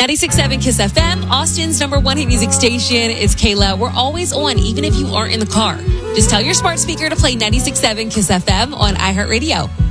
96.7 Kiss FM, Austin's number one hit music station. It's Kayla. We're always on, even if you aren't in the car. Just tell your smart speaker to play 96.7 Kiss FM on iHeartRadio.